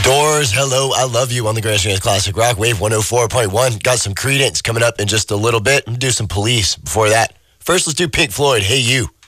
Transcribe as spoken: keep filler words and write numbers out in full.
Doors, hello, I love you on the Grand Strings Classic Rock Wave one oh four point one. Got some Creedence coming up in just a little bit. I'm gonna do some Police before that. First, let's do Pink Floyd, Hey You.